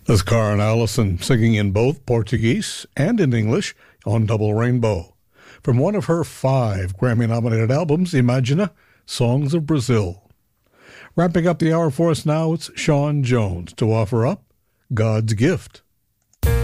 That's Karen Allison singing in both Portuguese and in English on Double Rainbow from one of her 5 Grammy-nominated albums, Imagina, Songs of Brazil. Wrapping up the hour for us now, it's Sean Jones to offer up God's Gift.